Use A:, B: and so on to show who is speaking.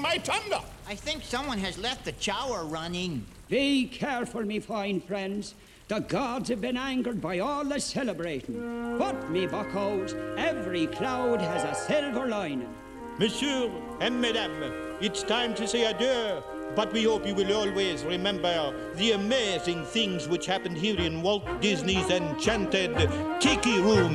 A: my thunder.
B: I think someone has left the shower running.
C: Be careful, me fine friends. The gods have been angered by all the celebrating. But, me buckos, every cloud has a silver lining.
D: Monsieur and Madame, it's time to say adieu. But we hope you will always remember the amazing things which happened here in Walt Disney's Enchanted Tiki Room.